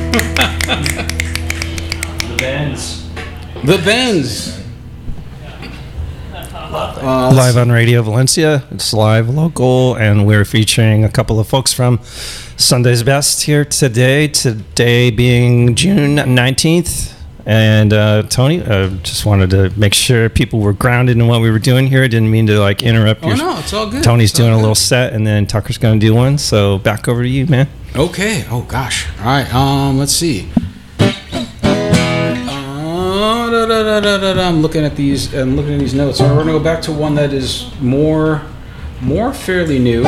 The Bends. The Bends. Live on Radio Valencia. It's live, local, and we're featuring a couple of folks from Sunday's Best here today. Today being June 19th. And Tony, just wanted to make sure people were grounded in what we were doing here. I didn't mean to interrupt. No, it's all good. Tony's doing a little set, and then Tucker's going to do one. So back over to you, man. Okay. Oh gosh. All right. Let's see. I'm looking at these notes. So we're gonna go back to one that is more fairly new.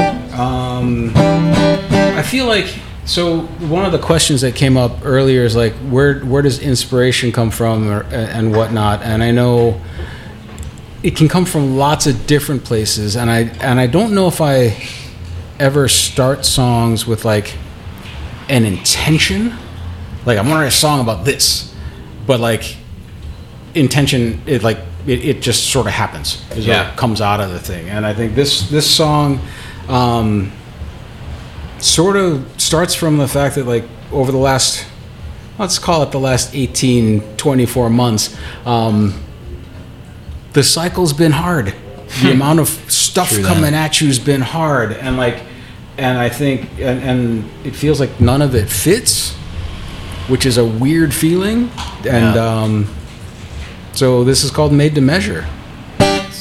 I feel like, so one of the questions that came up earlier is like, where does inspiration come from and whatnot? And I know it can come from lots of different places, and I don't know if I ever start songs with like an intention, like I'm gonna write a song about this, but like intention, it just sort of happens. It comes out of the thing. And I think this song sort of starts from the fact that like over the last, let's call it the last 18-24 months, the cycle's been hard. The amount of stuff coming at you has been hard, and I think and it feels like none of it fits, which is a weird feeling. And so this is called Made to Measure.